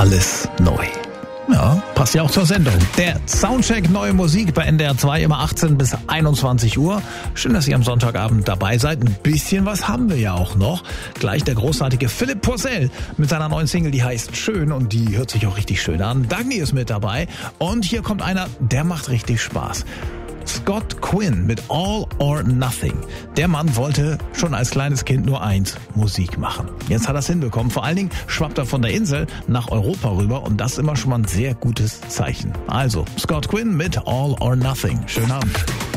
alles neu. Ja, passt ja auch zur Sendung. Der Soundcheck Neue Musik bei NDR 2 immer 18 bis 21 Uhr. Schön, dass ihr am Sonntagabend dabei seid. Ein bisschen was haben wir ja auch noch. Gleich der großartige Philipp Poisel mit seiner neuen Single, die heißt Schön und die hört sich auch richtig schön an. Dagny ist mit dabei und hier kommt einer, der macht richtig Spaß. Scott Quinn mit All or Nothing. Der Mann wollte schon als kleines Kind nur eins, Musik machen. Jetzt hat er es hinbekommen. Vor allen Dingen schwappt er von der Insel nach Europa rüber und das ist immer schon mal ein sehr gutes Zeichen. Also, Scott Quinn mit All or Nothing. Schönen Abend.